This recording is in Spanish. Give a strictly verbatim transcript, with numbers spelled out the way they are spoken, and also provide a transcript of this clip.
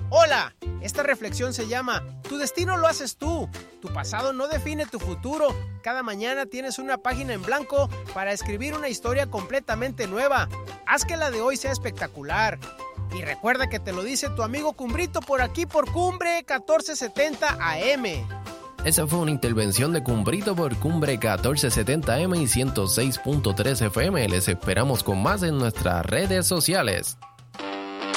Hola, esta reflexión se llama Tu destino lo haces tú. Tu pasado no define tu futuro. Cada mañana tienes una página en blanco para escribir una historia completamente nueva. Haz que la de hoy sea espectacular. Y recuerda que te lo dice tu amigo Cumbrito por aquí por Cumbre catorce setenta A M. Esa fue una intervención de Cumbrito por Cumbre catorce setenta A M y ciento seis punto tres F M. Les esperamos con más en nuestras redes sociales.